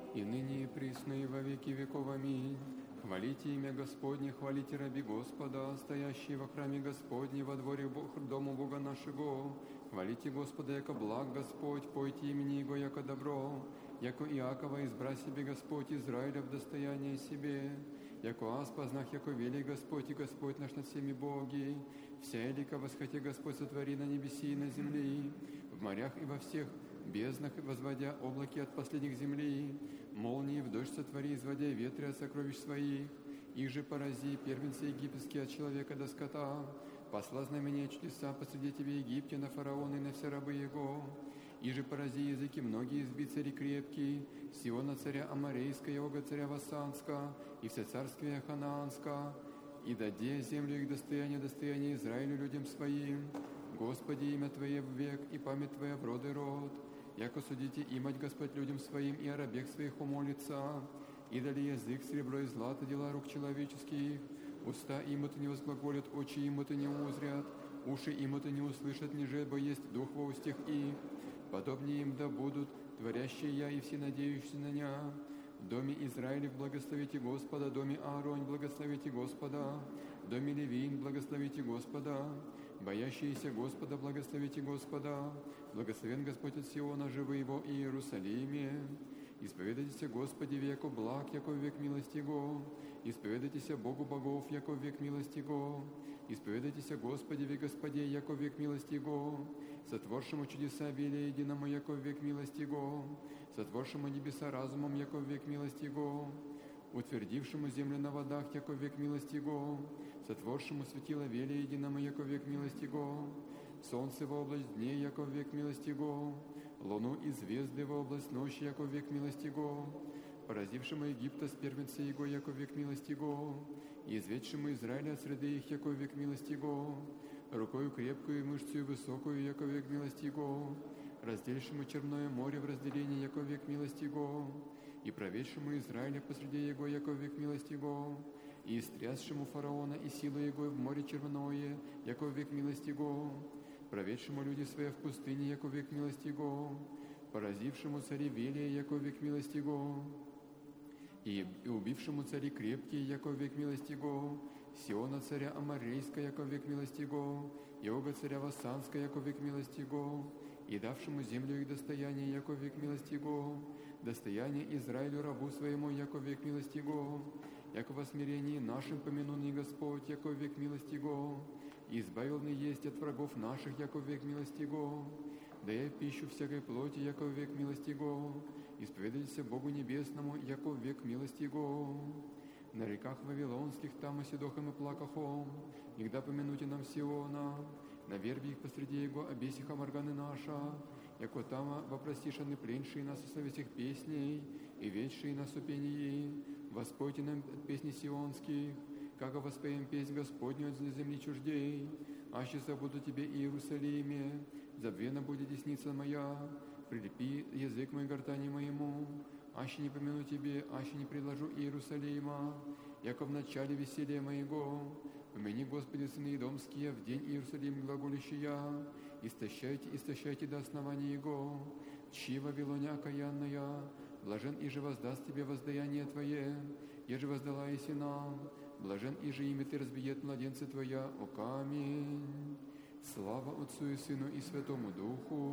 и ныне и присно и во веки веков. Аминь. Хвалите имя Господне, хвалите раби Господа, стоящие во храме Господне, во дворе дому Бога нашего. Хвалите Господа, яко благ Господь, пойте имени Его, яко добро, яко Иакова избра себе Господь, Израиля в достояние себе, яко аз познах, яко велик Господь, и Господь наш над всеми боги. Вся элика восхоте Господь сотвори на небеси и на земли, в морях и во всех безднах, возводя облаки от последних земли, молнии в дождь сотвори, изводя ветры от сокровищ своих, их же порази, первенцы египетские от человека до скота, посла знамения чудеса посреди тебе Египте на фараона и на все рабы его, и же порази языки многие, изби цари крепкие, Сиона царя Аморейска, Ога царя Вассанска, и все царствие Ханаанска, и даде землю их достояние Израилю людям своим. Господи, имя Твое в век, и память Твоя в род и род. Яко судите имать Господь людям своим, и о рабех своих умолится. И дали язык, серебро и злато, дела рук человеческих. Уста им-то не возглаголят, очи им-то не узрят, уши им-то не услышат, ниже, бо есть дух во устях их. Подобнее им да будут, творящие я и все надеющиеся на ня. В доме Израилев благословите Господа, в доме Ааронь благословите Господа, в доме Левиин благословите Господа, боящиеся Господа благословите Господа, благословен Господь от Сиона, живы его и Иерусалиме. Исповедайтесь Господи, веко благ, яко век милости Его, исповедайтесь Богу богов, яко век милости Его, исповедайтесь Господи, век Господе, яко век милости Его, сотворшему чудеса велия единому, яко век милости Его, сотворшему небеса разумом, яко век милости Его, утвердившему землю на водах, яко век милости Его, сотворшему светило велия единому, яко век милости Его, солнце во область дней, яко век милости Его, луну и звезды во область ночи, яко век милости Его, поразившему Египта с первенца Его, яко век милости Его, и изведшему Израиля от среды их, яко век милости Его, рукою крепкую и мышцею высокую, яко век милости Его, разделившему Черное море в разделении, яко век милости Его, и проведшему Израиля посреди Его, яко век милости Его, и истрясшему фараона и силу Его в море Черное, яко век милости Его, проведшему люди свои в пустыне, яко век милости Его, поразившему цари велия, яко век милости Его, и убившему цари крепкие, яко век милости Его, Сиона царя Аморейска, яко век милости Его, и Ога царя Вассанска, яко век милости Его, и давшему землю их достояние, яко век милости Его, достояние Израилю рабу своему, яко век милости Его, яко во смирении нашим помянуный Господь, яко век милости Его, и избавил есть от врагов наших, яко век милости Его, дая пищу всякой плоти, яко век милости Его, исповедайтесь Богу Небесному, яко век милости Его. На реках Вавилонских, там и Седохом и Плакахом, нигда помянуйте нам Сиона, на вербе их посреди Его обесиха морганы наша, яко тама вопросишаны пленшие нас о совестях песней, и вечшие нас о пении, воспойте нам песни сионских, как воспоем песнь Господню от земли чуждей, аще забуду Тебе, Иерусалиме, забвена будет десница моя, прилепи язык мой гортани моему, аще не помяну Тебе, аще не предложу Иерусалима, яко в начале веселья моего, помяни, Господи, сыны Идомские, в день Иерусалим глаголющия, истощайте до основания Его, чьи Вавилоне окаянная, блажен и же воздаст Тебе воздаяние Твое, еже воздала еси нам, блажен и же имя Ты разбиет младенца Твоя, о камень. Слава Отцу и Сыну и Святому Духу.